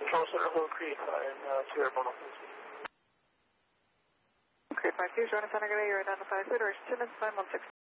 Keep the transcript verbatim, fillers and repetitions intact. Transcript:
Control Center, hold Creek five, uh, two airborne open. Creek five two, join us on a you're identified, Federation, nine one six.